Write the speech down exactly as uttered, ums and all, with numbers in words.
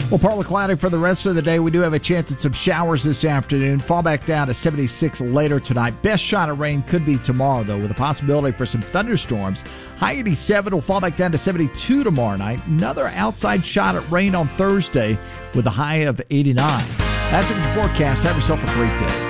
Well, partly cloudy for the rest of the day. We do have a chance at some showers this afternoon. Fall back down to seventy-six later tonight. Best shot of rain could be tomorrow, though, with a possibility for some thunderstorms. High eighty-seven will fall back down to seventy-two tomorrow night. Another outside shot at rain on Thursday with a high of eighty-nine. That's it for your forecast. Have yourself a great day.